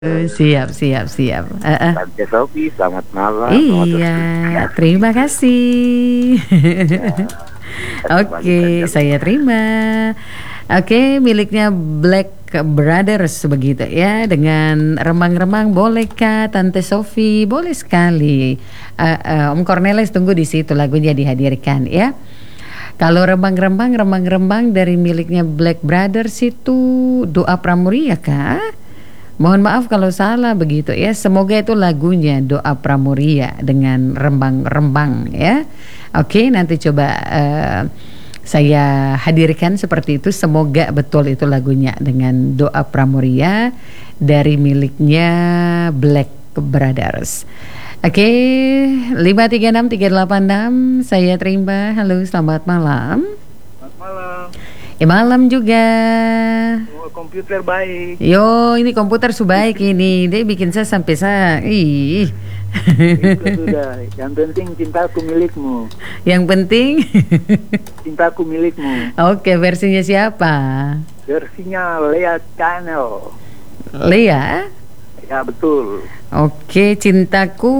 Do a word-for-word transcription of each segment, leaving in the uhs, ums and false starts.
Eh, Siap, siap, siap. Eh, eh. Tante Sofi, selamat malam. Iya, terima kasih. Oke, saya terima. Oke, miliknya Black Brothers begitu ya, dengan remang-remang. Bolehkah Tante Sofi? Boleh sekali. Eh, eh, Om Cornelis tunggu di situ, lagunya dihadirkan ya. Kalau remang-remang, remang-remang dari miliknya Black Brothers itu Doa Pramuria kah? Mohon maaf kalau salah begitu ya. Semoga itu lagunya Doa Pramuria dengan rembang-rembang ya. Oke, nanti coba uh, saya hadirkan seperti itu. Semoga betul itu lagunya dengan Doa Pramuria dari miliknya Black Brothers. Oke, lima tiga enam tiga delapan enam saya terima. Halo, selamat malam. Selamat malam. Ya, malam juga. Oh, komputer baik. Yo, ini komputer subaik ini. Dia bikin saya sampai saya. Ih. Itu sudah. Yang penting cintaku milikmu. Yang penting Cintaku milikmu. Oke, versinya siapa? Versinya Lea Channel. Lea. Ya betul. Oke, cintaku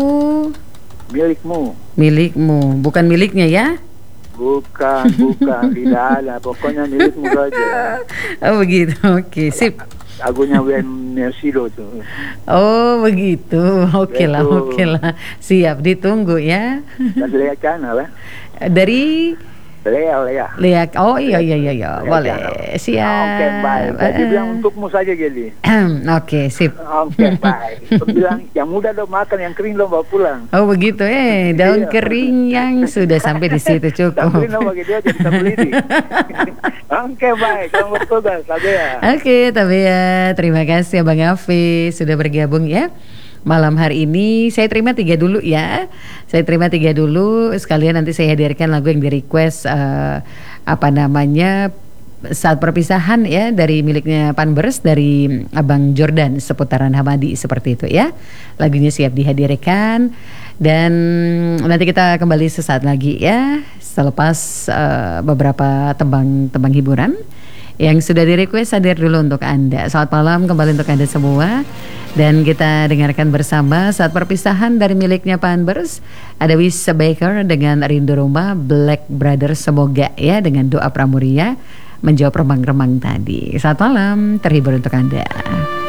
Milikmu. milikmu, bukan miliknya ya? Bukan, bukan, tidak ada. Pokoknya milikmu saja. Oh begitu. Oke, sip. Lagunya Ben Mercido tuh. Oh begitu. Oke lah, Betul. oke lah. Siap, ditunggu ya. Dari Lea Channel ya. Dari Lea, Lea. Lea. Oh iya iya iya, iya. Lea Boleh. Channel. Siap. Oke, baik. Jadi Eh, bilang untukmu saja jadi. Oke, sip. Oke, baik. Bilang yang muda dong makan, yang kering dong bawa pulang. Oh begitu eh, daun Iya. kering yang sudah sampai di situ Tak cukup. beli dong begitu aja, bisa beli nih. Oke, baik. Selamat bertugas, Tabea. Oke, Tabea, terima kasih Abang Afi sudah bergabung ya. Malam hari ini saya terima tiga dulu ya. Saya terima tiga dulu. Sekalian nanti saya hadirkan lagu yang di request uh, apa namanya saat perpisahan ya, dari miliknya Panbers, dari Abang Jordan seputaran Hamadi seperti itu ya. Lagunya siap dihadirkan dan nanti kita kembali sesaat lagi ya, selepas uh, beberapa tembang-tembang hiburan yang sudah di request hadir dulu untuk Anda. Selamat malam kembali untuk Anda semua. Dan kita dengarkan bersama saat perpisahan dari miliknya Panbers, ada Wisa Baker dengan Rindu Rumah, Black Brothers semoga ya dengan Doa Pramuria menjawab remang-remang tadi. Selamat malam, terhibur untuk Anda.